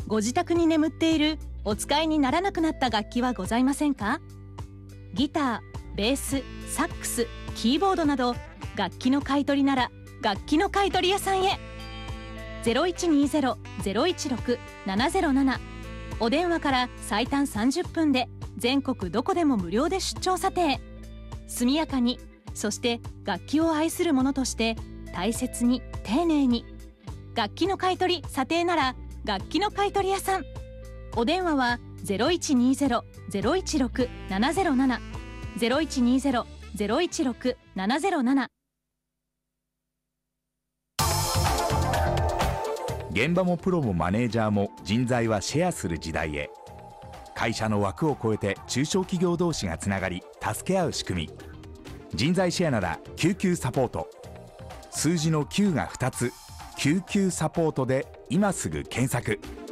ご自宅に眠っているお使いにならなくなった楽器はございませんか？ギター、ベース、サックス、キーボードなど楽器の買い取りなら楽器の買い取り屋さんへ。 0120-016-707 お電話から最短30分で全国どこでも無料で出張査定。速やかに、そして楽器を愛する者として大切に丁寧に。楽器の買い取り査定なら楽器の買い取り屋さん。お電話は 0120-016-707 0120-016-707。 現場もプロもマネージャーも人材はシェアする時代へ。会社の枠を超えて中小企業同士がつながり助け合う仕組み。人材シェアなら救急サポート。数字の9が2つ、救急サポートで今すぐ検索。